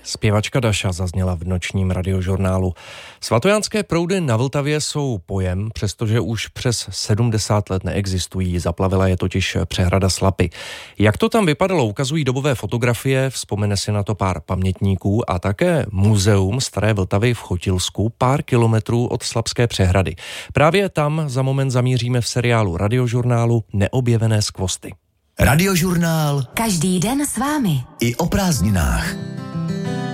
Zpěvačka Daša zazněla v nočním radiožurnálu. Svatojánské proudy na Vltavě jsou pojem, přestože už přes 70 let neexistují. Zaplavila je totiž přehrada Slapy. Jak to tam vypadalo, ukazují dobové fotografie, vzpomene si na to pár pamětníků a také muzeum Staré Vltavy v Chotilsku, pár kilometrů od Slapské přehrady. Právě tam za moment zamíříme v seriálu radiožurnálu Neobjevené skvosty. Radiožurnál. Každý den s vámi. I o prázdninách.